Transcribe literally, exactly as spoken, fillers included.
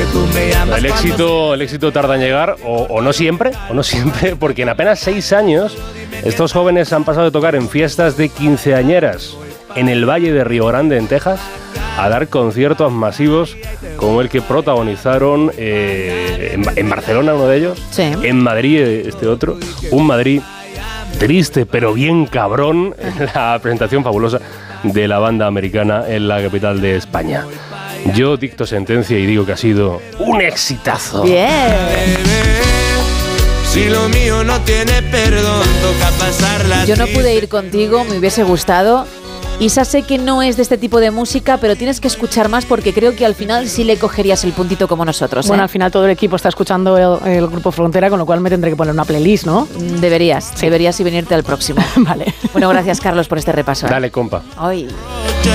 que tú me llamas. El éxito, el éxito tarda en llegar, o, o no siempre, o no siempre, porque en apenas seis años estos jóvenes han pasado de tocar en fiestas de quinceañeras en el Valle de Río Grande, en Texas, a dar conciertos masivos como el que protagonizaron eh, en, en Barcelona, uno de ellos, sí. En Madrid este otro, un Madrid triste pero bien cabrón, en la presentación fabulosa de la banda americana en la capital de España. Yo dicto sentencia y digo que ha sido un exitazo. Bien. Si lo mío no tiene perdón, toca pasarla. Yo no pude ir contigo, me hubiese gustado. Isa, sé que no es de este tipo de música, pero tienes que escuchar más porque creo que al final sí le cogerías el puntito como nosotros, ¿eh? Bueno, al final todo el equipo está escuchando el, el Grupo Frontera, con lo cual me tendré que poner una playlist, ¿no? Deberías, sí. deberías y venirte al próximo. Vale. Bueno, gracias Carlos por este repaso, ¿eh? Dale, compa. Ay.